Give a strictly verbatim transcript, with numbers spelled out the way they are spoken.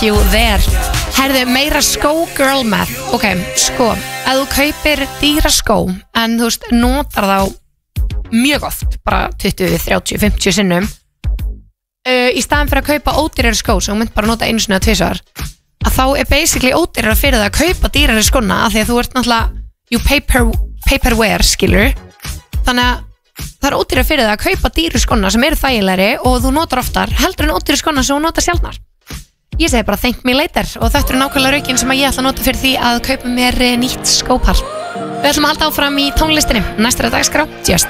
Thank you there. Herðu, meira skó girl math. Ok, sko, ef þú kaupir dýra skó en þú veist, notar þá mjög oft, bara tuttugu, þrjátíu, fimmtíu sinnum uh, í staðan fyrir að kaupa ódýrari skó sem þú mynd bara nota einu sinni eða tvisvar, að þá er basically ódýrari fyrir það að kaupa dýrari skóna af því að þú ert náttúrulega you pay per, pay per wear, skilur, þannig að það er ódýrari fyrir það að kaupa dýru skóna sem eru þægilegri og þú notar oftar heldur en ódýri skóna sem þú notar sjaldnar. Ég segi bara thank me later og þetta er nákvæmlega raukin sem ég ætla að nota fyrir því að kaupa mér nýtt skópar. Við ætlum að halda áfram í tónlistinni. Næstur að dagskrá, Just